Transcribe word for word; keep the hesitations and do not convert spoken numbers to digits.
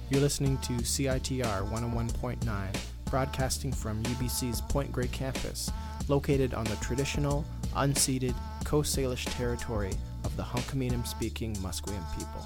You're listening to C I T R one oh one point nine, broadcasting from U B C's Point Grey campus, located on the traditional, unceded Coast Salish territory of the Hunkaminam-speaking Musqueam people.